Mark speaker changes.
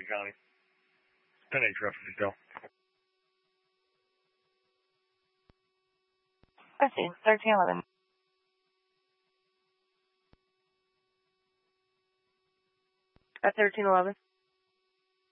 Speaker 1: County. 10-8 traffic detail.
Speaker 2: I see. 1311. At 1311.